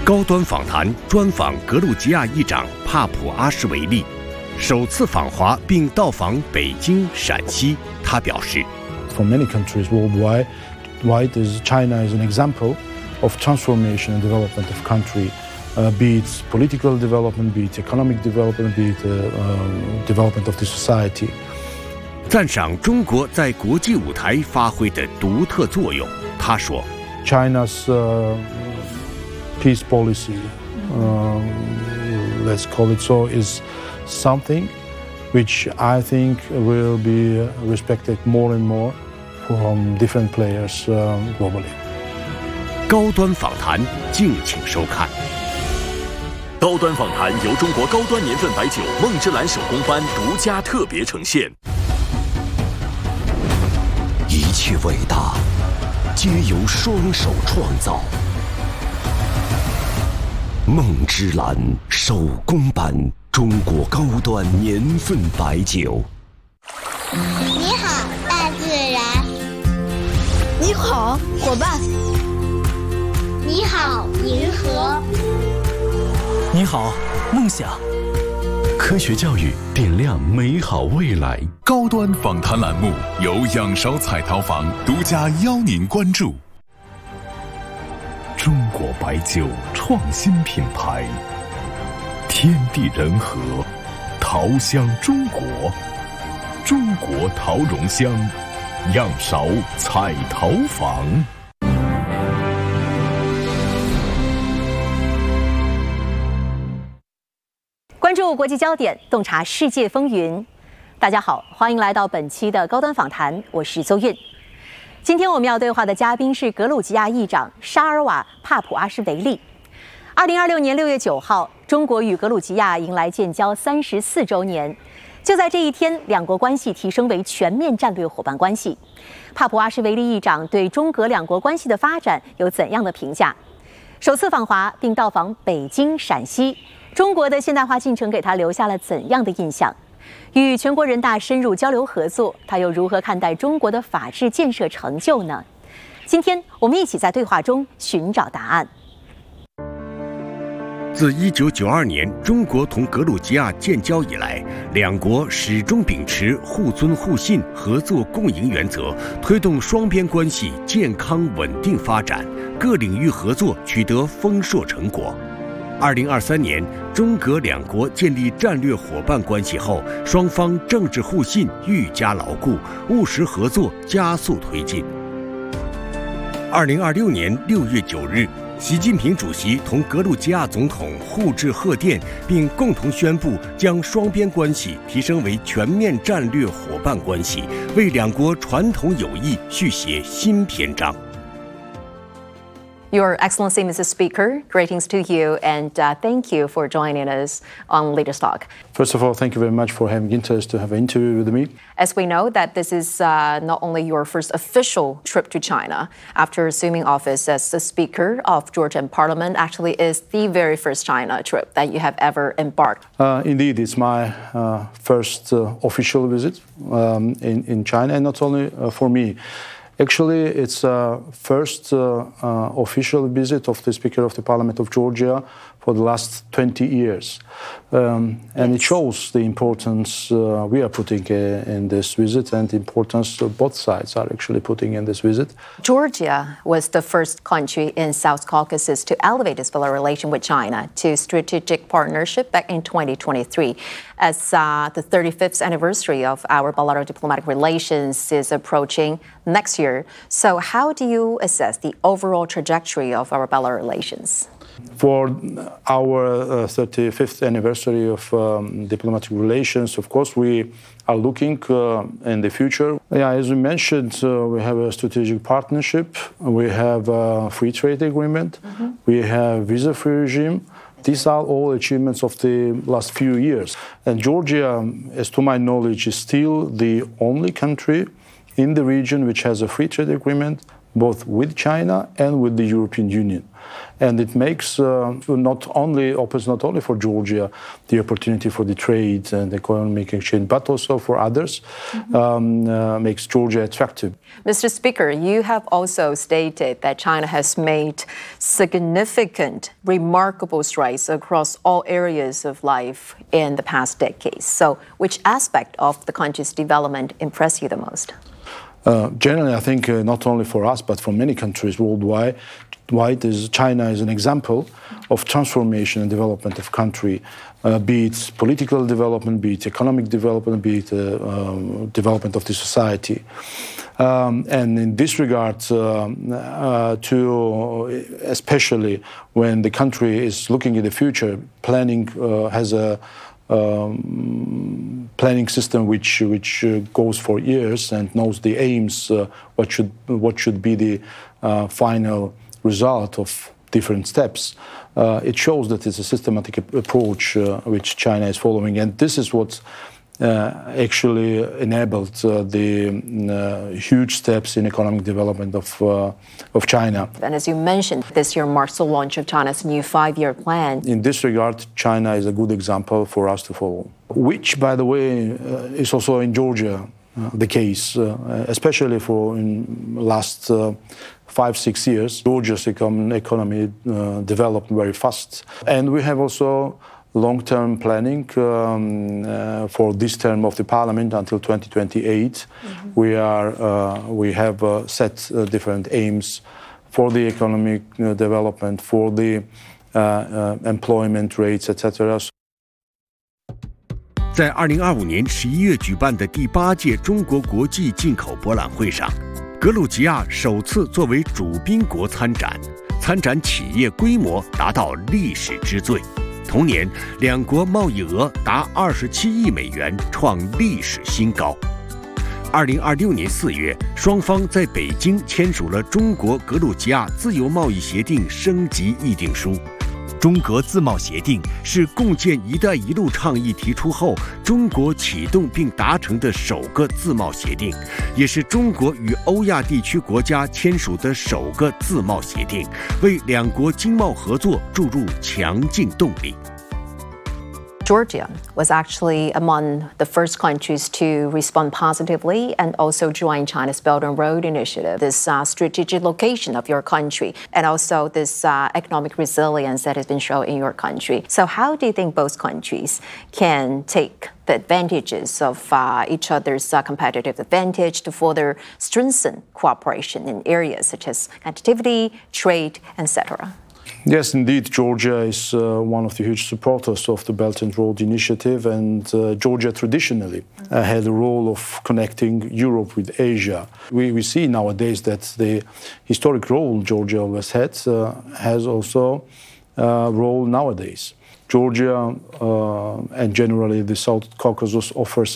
高端访谈专访格鲁吉亚议长帕普阿什维利，首次访华并到访北京、陕西。他表示 ，For many countries worldwide, China is an example of transformation and development of country, be it political development, be it economic development, be it development of the society. 赞赏中国在国际舞台发挥的独特作用。他说 ，China's peace policy, let's call it so, is something which I think will be respected more and more from different players globally. 高端访谈，敬请收看。 高端访谈由中国高端年份白酒梦之蓝手工班独家特别呈现。 一切伟大，皆由双手创造。梦之蓝手工班，中国高端年份白酒。 你好，大自然。 你好，伙伴。 你好，银河。 你好，梦想。 科学教育点亮美好未来。 高端访谈栏目由仰韶彩陶坊独家邀您关注。中国白酒创新品牌，天地人和，陶香中国，中国陶容香，仰韶彩陶坊。 关注国际焦点，洞察世界风云。大家好，欢迎来到本期的高端访谈，我是邹韵。今天我们要对话的嘉宾是格鲁吉亚议长沙尔瓦帕普阿什维利。2026年6月9号，中国与格鲁吉亚迎来建交34周年。就在这一天，两国关系提升为全面战略伙伴关系。帕普阿什维利议长对中格两国关系的发展有怎样的评价？首次访华并到访北京、陕西，中国的现代化进程给他留下了怎样的印象？与全国人大深入交流合作，他又如何看待中国的法治建设成就呢？今天我们一起在对话中寻找答案。 自1992年中国同格鲁吉亚建交以来，两国始终秉持互尊互信、合作共赢原则，推动双边关系健康稳定发展，各领域合作取得丰硕成果。2023年，中格两国建立战略伙伴关系后，双方政治互信愈加牢固，务实合作加速推进。2026年6月9日，习近平主席同格鲁吉亚总统互致贺电，并共同宣布将双边关系提升为全面战略伙伴关系，为两国传统友谊续写新篇章。 Your Excellency, Mrs. Speaker, greetings to you, and thank you for joining us on Leaders Talk. First of all, thank you very much for having interest to have an interview with me. As we know that this is not only your first official trip to China after assuming office as the Speaker of Georgian Parliament, actually is the very first China trip that you have ever embarked. Indeed, it's my first official visit in China, and not only for me. Actually, it's first official visit of the Speaker of the Parliament of Georgia for the last 20 years. And it shows the importance we are putting in this visit and the importance both sides are actually putting in this visit. Georgia was the first country in South Caucasus to elevate its bilateral relation with China to strategic partnership back in 2023. As the 35th anniversary of our bilateral diplomatic relations is approaching next year. So how do you assess the overall trajectory of our bilateral relations? For our 35th anniversary of diplomatic relations, of course, we are looking in the future. Yeah, as we mentioned, we have a strategic partnership. We have a free trade agreement. We have visa-free regime. These are all achievements of the last few years. And Georgia, as to my knowledge, is still the only country in the region which has a free trade agreement both with China and with the European Union. And it makes opens not only for Georgia the opportunity for the trade and economic exchange, but also for others, makes Georgia attractive. Mr. Speaker, you have also stated that China has made significant, remarkable strides across all areas of life in the past decades. So which aspect of the country's development impressed you the most? Generally, I think not only for us, but for many countries worldwide, China is an example of transformation and development of country, be it political development, be it economic development, be it development of the society. And in this regard, especially when the country is looking at the future, planning has a planning system which goes for years and knows the aims, what should be the final result of different steps. It shows that it's a systematic approach which China is following, and this is what actually enabled the huge steps in economic development of China. And as you mentioned, this year marks the launch of China's new 5-year plan. In this regard, China is a good example for us to follow, which, by the way, is also in Georgia the case, especially for in last 5-6 years. Georgia's economy developed very fast, and we have also long-term planning for this term of the parliament until 2028. We have set different aims for the economic development, for the employment rates, etc. 在2025年11月举办的第8届中国国际进口博览会上，格鲁吉亚首次作为主宾国参展，参展企业规模达到历史之最。同年，两国贸易额达27亿美元，创历史新高。2026年4月，双方在北京签署了中国格鲁吉亚自由贸易协定升级议定书。中格自贸协定是共建“一带一路”倡议提出后，中国启动并达成的首个自贸协定，也是中国与欧亚地区国家签署的首个自贸协定，为两国经贸合作注入强劲动力。 Georgia was actually among the first countries to respond positively and also join China's Belt and Road Initiative, this strategic location of your country, and also this economic resilience that has been shown in your country. So how do you think both countries can take the advantages of each other's competitive advantage to further strengthen cooperation in areas such as connectivity, trade, etc.? Yes, indeed, Georgia is one of the huge supporters of the Belt and Road Initiative, and Georgia traditionally had a role of connecting Europe with Asia. We see nowadays that the historic role Georgia always had has also a role nowadays. Georgia and generally the South Caucasus offers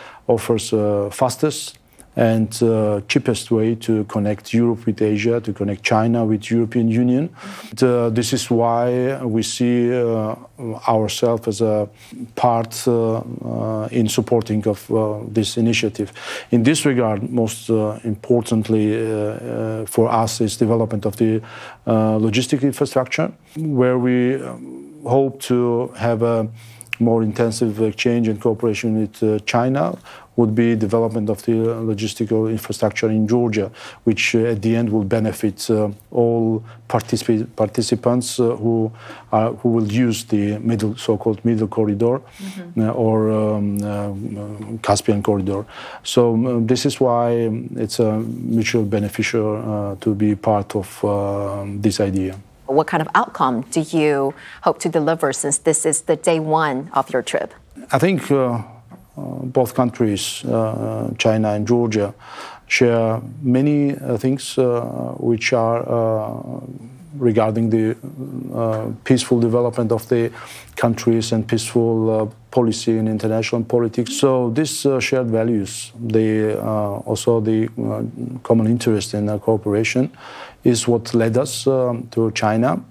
fastest and cheapest way to connect Europe with Asia, to connect China with European Union. This is why we see ourselves as a part in supporting of this initiative. In this regard, most importantly for us is development of the logistic infrastructure, where we hope to have a more intensive exchange and cooperation with China, would be development of the logistical infrastructure in Georgia, which at the end will benefit all participants who will use the so-called middle corridor or Caspian corridor. So this is why it's a mutual beneficial to be part of this idea. What kind of outcome do you hope to deliver since this is the day one of your trip? I think both countries, China and Georgia, share many things which are regarding the peaceful development of the countries and peaceful policy in international politics. So these shared values, also the common interest in cooperation, is what led us to China.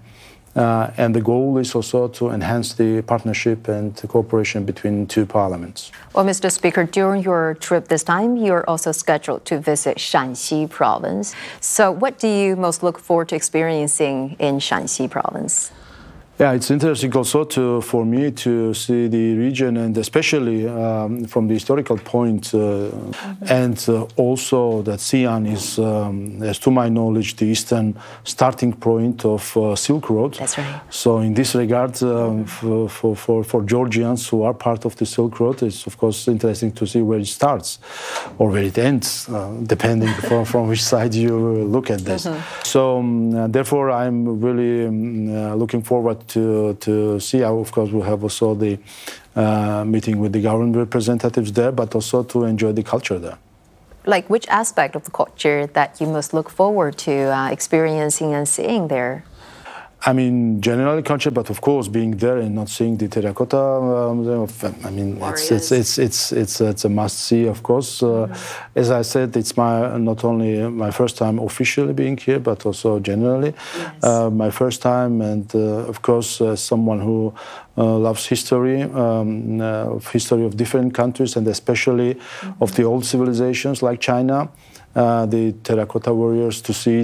And the goal is also to enhance the partnership and the cooperation between two parliaments. Well, Mr. Speaker, during your trip this time, you're also scheduled to visit Shanxi province. So what do you most look forward to experiencing in Shanxi province? Yeah, it's interesting also for me to see the region, and especially from the historical point, and also that Xi'an is, as to my knowledge, the eastern starting point of Silk Road. That's right. So in this regard, for Georgians who are part of the Silk Road, it's of course interesting to see where it starts or where it ends, depending from which side you look at this. So therefore, I'm really looking forward to see how, of course, we'll have also the meeting with the government representatives there, but also to enjoy the culture there. Like which aspect of the culture that you most look forward to experiencing and seeing there? I mean, generally culture, but of course, being there and not seeing the terracotta, I mean, it's a must-see, of course. As I said, it's not only my first time officially being here, but also generally my first time, and of course, someone who loves history, history of different countries, and especially of the old civilizations like China. The terracotta warriors, to see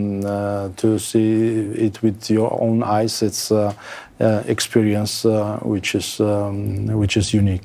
it with your own eyes, it's experience which is unique.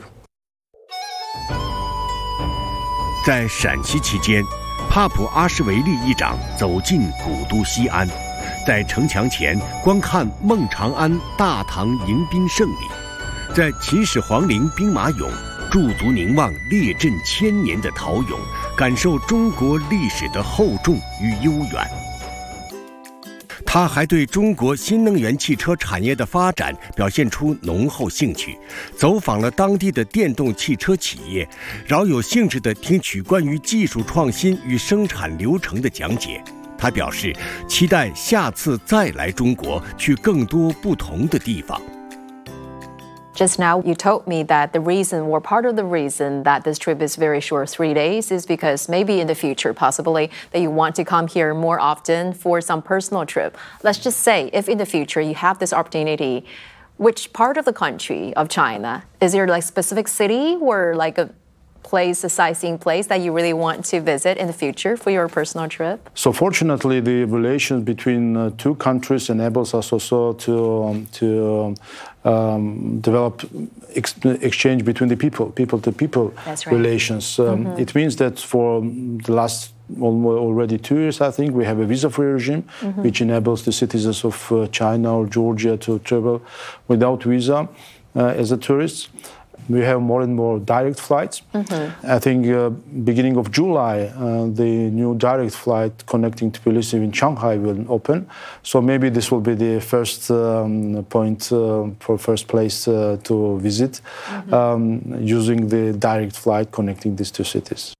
在陕西期间，帕普阿什维利议长走进古都西安，在城墙前观看孟长安大唐迎宾胜利，在秦始皇陵兵马俑驻足凝望列阵千年的陶俑，感受中国历史的厚重与悠远。他还对中国新能源汽车产业的发展表现出浓厚兴趣，走访了当地的电动汽车企业，饶有兴致地听取关于技术创新与生产流程的讲解。他表示，期待下次再来中国，去更多不同的地方。 Just now, you told me that the reason, or part of the reason, that this trip is very short, 3 days, is because maybe in the future, possibly, that you want to come here more often for some personal trip. Let's just say, if in the future you have this opportunity, which part of the country of China? Is there like specific city or like a place, a sightseeing place that you really want to visit in the future for your personal trip? So fortunately, the relations between two countries enables us also to develop exchange between the people-to-people relations. It means that for the last already 2 years, I think, we have a visa-free regime, which enables the citizens of China or Georgia to travel without visa as a tourist. We have more and more direct flights. I think beginning of July, the new direct flight connecting Tbilisi in Shanghai will open. So maybe this will be the first point for first place to visit, using the direct flight connecting these two cities.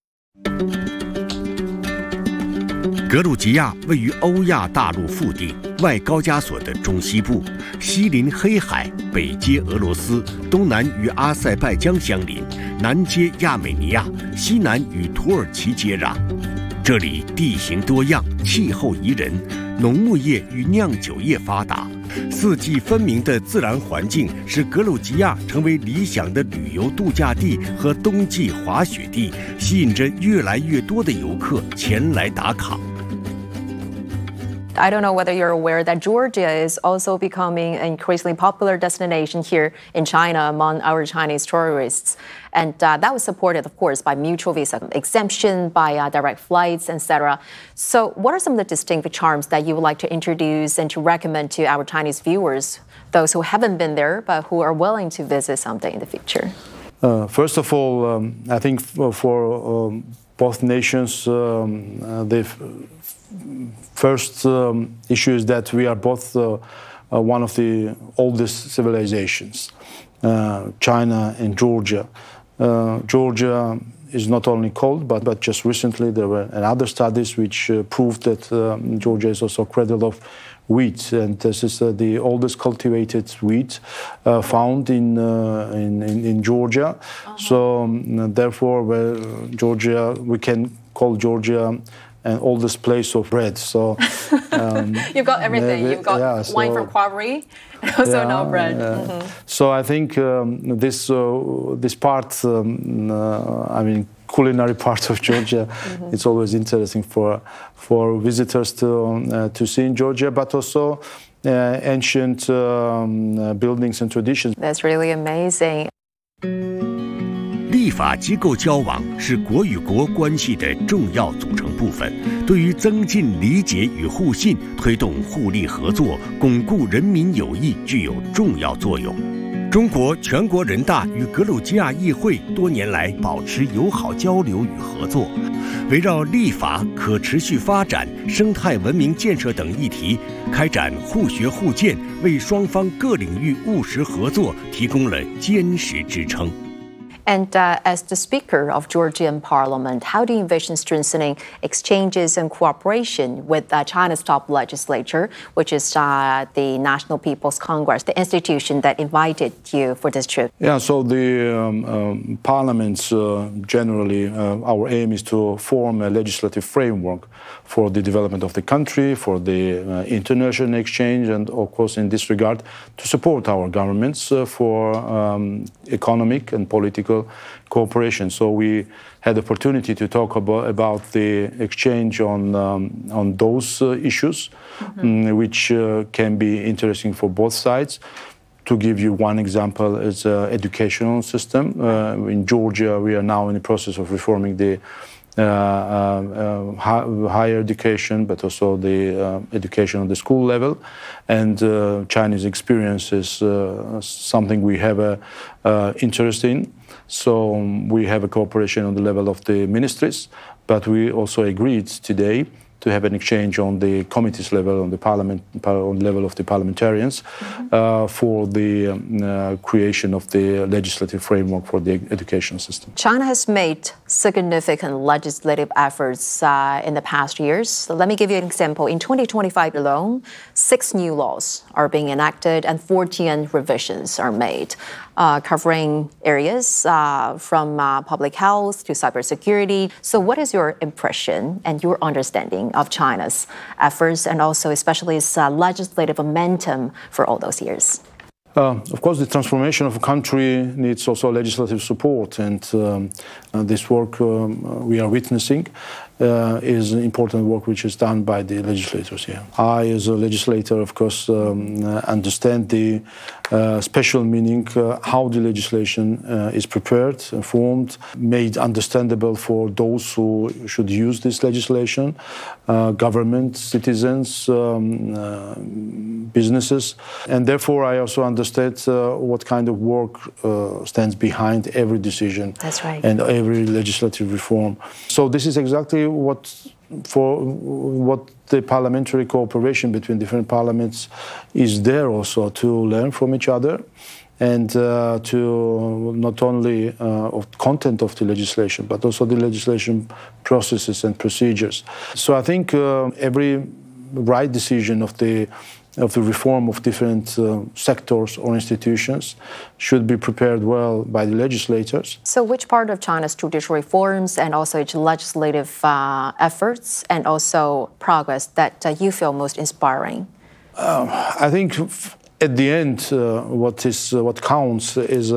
格鲁吉亚位于欧亚大陆腹地外高加索的中西部，西临黑海，北接俄罗斯，东南与阿塞拜疆相邻，南接亚美尼亚，西南与土耳其接壤。这里地形多样，气候宜人，农牧业与酿酒业发达，四季分明的自然环境使格鲁吉亚成为理想的旅游度假地和冬季滑雪地，吸引着越来越多的游客前来打卡。 I don't know whether you're aware that Georgia is also becoming an increasingly popular destination here in China among our Chinese tourists. And that was supported, of course, by mutual visa exemption, by direct flights, etc. So what are some of the distinctive charms that you would like to introduce and to recommend to our Chinese viewers, those who haven't been there but who are willing to visit someday in the future? First of all, I think for both nations, the first issue is that we are both one of the oldest civilizations, China and Georgia. Georgia is not only cold, but just recently there were other studies which proved that Georgia is also a cradle of wheat, and this is the oldest cultivated wheat found in Georgia. So therefore, Georgia, we can call Georgia and oldest place of bread. So you've got everything. You've got wine from Quarry, and also now bread. So I think this part, culinary part of Georgia, it's always interesting for visitors to see in Georgia, but also ancient buildings and traditions. That's really amazing. 立法机构交往是国与国关系的重要组成部分，对于增进理解与互信、推动互利合作、巩固人民友谊具有重要作用。中国全国人大与格鲁吉亚议会多年来保持友好交流与合作，围绕立法、可持续发展、生态文明建设等议题，开展互学互鉴，为双方各领域务实合作提供了坚实支撑。 And as the Speaker of Georgian Parliament, how do you envision strengthening exchanges and cooperation with China's top legislature, which is the National People's Congress, the institution that invited you for this trip? Yeah, so the parliaments generally, our aim is to form a legislative framework for the development of the country, for the international exchange, and of course, in this regard, to support our governments for economic and political cooperation. So we had the opportunity to talk about the exchange on those issues, which can be interesting for both sides. To give you one example, is educational system. In Georgia, we are now in the process of reforming the higher education, but also the education on the school level. And Chinese experience is something we have an interest in. So we have a cooperation on the level of the ministries, but we also agreed today to have an exchange on the committees level, on the parliament, on the level of the parliamentarians, for the creation of the legislative framework for the education system. China has made significant legislative efforts in the past years. So let me give you an example. In 2025 alone, 6 new laws are being enacted and 14 revisions are made, covering areas from public health to cybersecurity. So what is your impression and your understanding of China's efforts and also especially its legislative momentum for all those years? Of course, the transformation of a country needs also legislative support, and this work we are witnessing is important work which is done by the legislators here. I, as a legislator, of course, understand the special meaning, how the legislation is prepared, formed, made understandable for those who should use this legislation, government, citizens, businesses, and therefore I also understand what kind of work stands behind every decision. That's right. And every legislative reform. So this is exactly what the parliamentary cooperation between different parliaments is there also, to learn from each other and to not only of content of the legislation, but also the legislation processes and procedures. So I think every right decision of the reform of different sectors or institutions should be prepared well by the legislators. So which part of China's judicial reforms and also its legislative efforts and also progress that you feel most inspiring? I think at the end, what counts is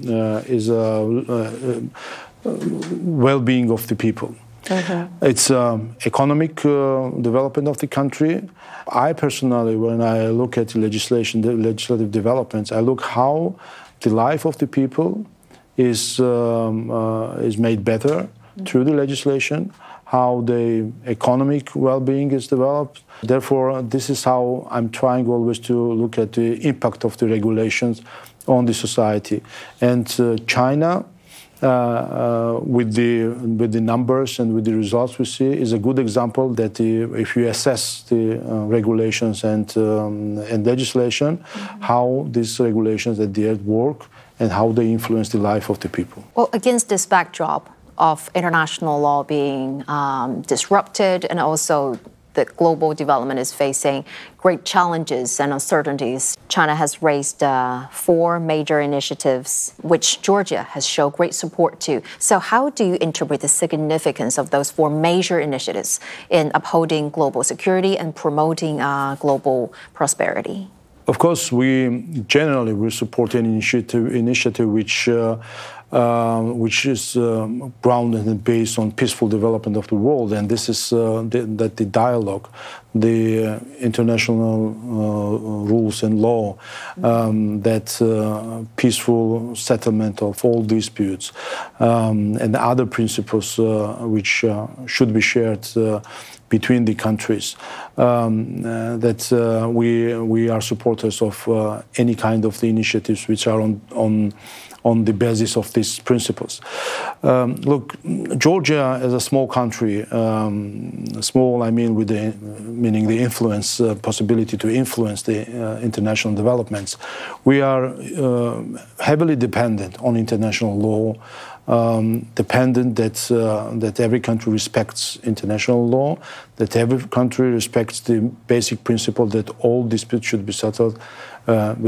well-being of the people. It's economic development of the country. I personally, when I look at the legislative developments, I look how the life of the people is made better through the legislation, how the economic well-being is developed. Therefore, this is how I'm trying always to look at the impact of the regulations on the society. And China, with the numbers and with the results we see, is a good example that if you assess the regulations and legislation, how these regulations at the end work and how they influence the life of the people. Well, against this backdrop of international law being disrupted and also the global development is facing great challenges and uncertainties. China has raised 4 major initiatives, which Georgia has shown great support to. So how do you interpret the significance of those 4 major initiatives in upholding global security and promoting global prosperity? Of course, we generally support an initiative which is grounded and based on peaceful development of the world, and this is that the dialogue, the international rules and law, that peaceful settlement of all disputes, and other principles which should be shared between the countries, that we are supporters of any kind of the initiatives which are on the basis of these principles. Look, Georgia as a small country, small I mean meaning the influence, possibility to influence the international developments, we are heavily dependent on international law, dependent that every country respects international law, that every country respects the basic principle that all disputes should be settled with